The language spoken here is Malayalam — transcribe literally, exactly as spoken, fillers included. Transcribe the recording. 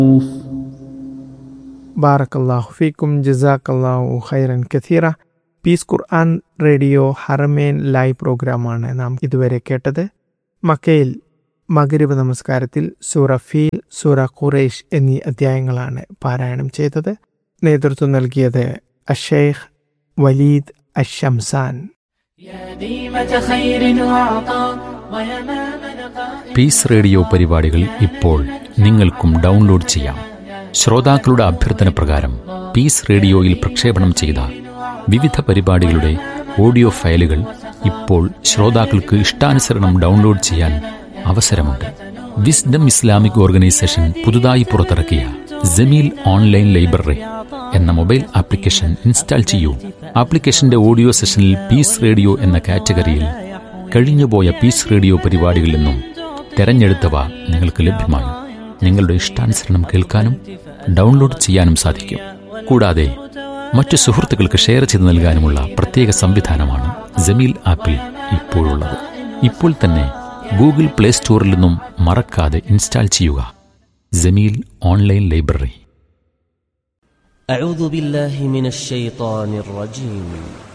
ബാറക്കല്ലാഹു ഫീക്കും ജസാക്കല്ലാഹു ഖൈറൻ കഥീറ. പീസ് ഖുർആൻ റേഡിയോ ഹറമേൻ ലൈവ് പ്രോഗ്രാമാണ് നാം ഇതുവരെ കേട്ടത്. മക്കയിൽ മഗ്രിബ് നമസ്കാരത്തിൽ സൂറ ഫീൽ, സൂറ ഖുറൈശ് എന്നീ അധ്യായങ്ങളാണ് പാരായണം ചെയ്തത്. നേതൃത്വം നൽകിയത് അഷേഖ് വലീദ് അഷംസാൻ. പീസ് റേഡിയോ പരിപാടികൾ ഇപ്പോൾ നിങ്ങൾക്കും ഡൗൺലോഡ് ചെയ്യാം. ശ്രോതാക്കളുടെ അഭ്യർത്ഥന പ്രകാരം പീസ് റേഡിയോയിൽ പ്രക്ഷേപണം ചെയ്ത വിവിധ പരിപാടികളുടെ ഓഡിയോ ഫയലുകൾ ഇപ്പോൾ ശ്രോതാക്കൾക്ക് ഇഷ്ടാനുസരണം ഡൗൺലോഡ് ചെയ്യാൻ അവസരമുണ്ട്. വിസ്ഡം ഇസ്ലാമിക് ഓർഗനൈസേഷൻ പുതുതായി പുറത്തിറക്കിയ ജമീൽ ഓൺലൈൻ ലൈബ്രറി എന്ന മൊബൈൽ ആപ്ലിക്കേഷൻ ഇൻസ്റ്റാൾ ചെയ്യൂ. ആപ്ലിക്കേഷന്റെ ഓഡിയോ സെഷനിൽ പീസ് റേഡിയോ എന്ന കാറ്റഗറിയിൽ കഴിഞ്ഞുപോയ പീസ് റേഡിയോ പരിപാടികളിൽ നിന്നും തെരഞ്ഞെടുത്തവ നിങ്ങൾക്ക് ലഭ്യമാണ്. നിങ്ങളുടെ ഇഷ്ടാനുസരണം കേൾക്കാനും ഡൗൺലോഡ് ചെയ്യാനും സാധിക്കും. കൂടാതെ മറ്റു സുഹൃത്തുക്കൾക്ക് ഷെയർ ചെയ്ത് നൽകാനുമുള്ള പ്രത്യേക സംവിധാനമാണ് ജമീൽ ആപ്പിൽ ഇപ്പോഴുള്ളത്. ഇപ്പോൾ തന്നെ ഗൂഗിൾ പ്ലേ സ്റ്റോറിൽ നിന്നും മറക്കാതെ ഇൻസ്റ്റാൾ ചെയ്യുക ജമീൽ ഓൺലൈൻ ലൈബ്രറി. أعوذ بالله من الشيطان الرجيم.